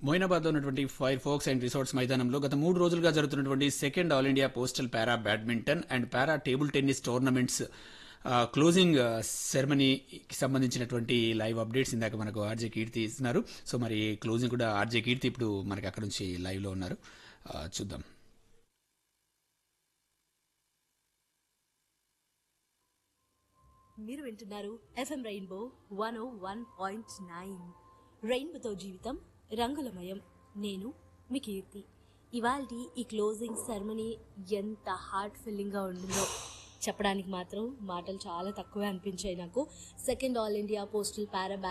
మొయినాబాద్లో ఉన్నటువంటి fire folks and resorts మైదానంలో గత 3 రోజులుగా జరుగుతున్నటువంటి second all India postal para badminton and para table tennis tournaments closing సెరమనీకి సంబంధించినటువంటి లైవ్ అప్డేట్స్ ఇందాక మనకు ఆర్జే కీర్తి ఇస్తున్నారు. సో మరి క్లోజింగ్ కూడా ఆర్జే కీర్తి ఇప్పుడు మనకి అక్కడ నుంచి లైవ్లో ఉన్నారు. చూద్దాం. మీరు వింటున్నారు ఎఫ్ఎం రెయిన్బో 101.9. రెయిన్బోతో జీవితం రంగులమయం. నేను మీ కీర్తి. ఇవాల్టి ఈ క్లోజింగ్ సెరమనీ ఎంత హార్ట్ ఫిల్లింగ్గా ఉండిందో చెప్పడానికి మాత్రం మాటలు చాలా తక్కువే అనిపించాయి నాకు. సెకండ్ ఆల్ ఇండియా పోస్టల్ పారా